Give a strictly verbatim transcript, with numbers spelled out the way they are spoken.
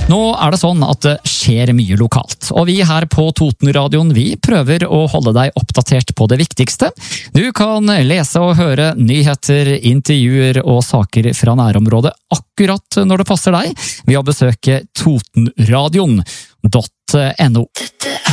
Nå er det sånn at det skjer mye lokalt, og vi her på Totenradioen vi prøver å holde deg oppdatert på det viktigste. Du kan lese og høre nyheter, intervjuer og saker fra nærområdet akkurat når det passer deg ved å besøke totenradion punktum no.